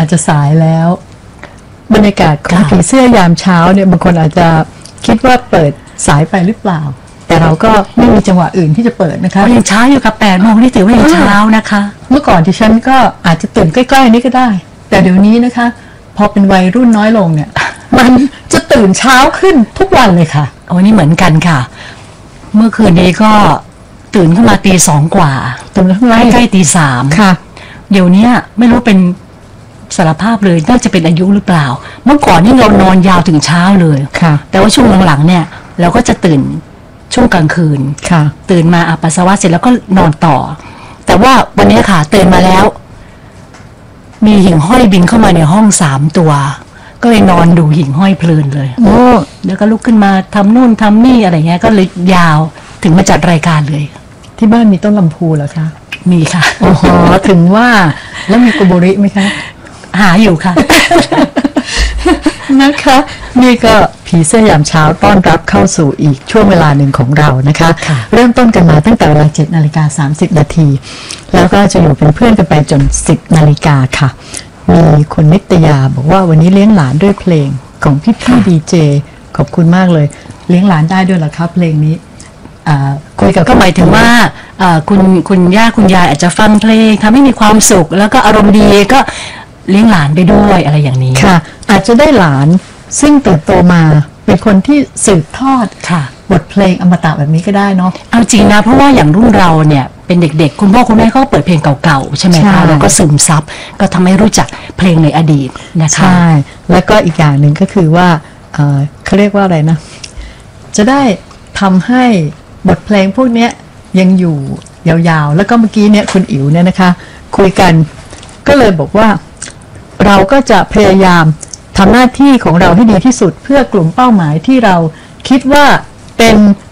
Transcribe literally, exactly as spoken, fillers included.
อาจจะสายแล้วบรรยากาศของผีเสื้อยามเช้าเนี่ยบางคนอาจจะคิดว่าเปิดสายไปหรือเปล่าแต่เราก็ไม่มีจังหวะอื่นที่จะเปิดนะคะยังเช้าอยู่กับแปดโมงนี่ถือว่ายังเช้านะคะเมื่อก่อนที่ฉันก็อาจจะตื่นใกล้ๆนี้ก็ได้แต่เดี๋ยวนี้นะคะพอเป็นวัยรุ่นน้อยลงเนี่ยมันจะตื่นเช้าขึ้นทุกวันเลยค่ะโอ้นี่เหมือนกันค่ะเมื่อคืนนี้ก็ตื่นขึ้นมาตีสองกว่าตื่นขึ้นมาใกล้ตีสามค่ะเดี๋ยวนี้ไม่รู้เป็นสารภาพเลยน่าจะเป็นอายุหรือเปล่าเมื่อก่อนนี่เรานอนยาวถึงเช้าเลยค่ะแต่ว่าช่วงหลังๆเนี่ยเราก็จะตื่นช่วงกลางคืนค่ะตื่นมาอาบปัสสาวะเสร็จแล้วก็นอนต่อแต่ว่าวันนี้ค่ะตื่นมาแล้วมีหิ่งห้อยบินเข้ามาในห้องสามตัวก็เลยนอนดูหิ่งห้อยเพลินเลยโอ้แล้วก็ลุกขึ้นมาทำนู่นทำนี่อะไรเงี้ยก็เลยยาวถึงมาจัดรายการเลยที่บ้านมีต้นลำพูเหรอคะมีค่ะโอ้โหถึงว่าแล้วมีกุโบริไหมคะหาอยู่ค่ะนะคะนี่ก็ผีเสื้อยามเช้าต้อนรับเข้าสู่อีกช่วงเวลาหนึ่งของเรานะคะเริ่มต้นกันมาตั้งแต่เวลาเจ็ดนาฬิกาสามสิบนาทีแล้วก็จะอยู่เป็นเพื่อนกันไปจนสิบนาฬิกาค่ะมีคุณนิตยาบอกว่าวันนี้เลี้ยงหลานด้วยเพลงของพี่พี่ดีเจขอบคุณมากเลยเลี้ยงหลานได้ด้วยเหรอครับเพลงนี้คุยกับก็หมายถึงว่าคุณคุณย่าคุณยายอาจจะฟังเพลงทำให้มีความสุขแล้วก็อารมณ์ดีก็เลี้ยงหลานไปด้วยอะไรอย่างนี้ค่ะอาจจะได้หลานซึ่งเติบโตมาเป็นคนที่สืบทอดค่ะบทเพลงอมตะแบบนี้ก็ได้เนาะเอาจริงนะเพราะว่าอย่างรุ่นเราเนี่ยเป็นเด็กๆคุณพ่อคุณแม่เขาเปิดเพลงเก่าๆใช่ไหมคะแล้วก็ซึมซับก็ทำให้รู้จักเพลงในอดีตนะคะใช่แล้วก็อีกอย่างหนึ่งก็คือว่าเขาเรียกว่าอะไรนะจะได้ทำให้บทเพลงพวกนี้ยังอยู่ยาวๆแล้วก็เมื่อกี้เนี่ยคุณอิ๋วเนี่ยนะคะคุยกันก็เลยบอกว่าเราก็จะพยายามทำหน้าที่ของเราให้ดีที่สุดเพื่อกลุ่มเป้าหมายที่เราคิดว่าเป็น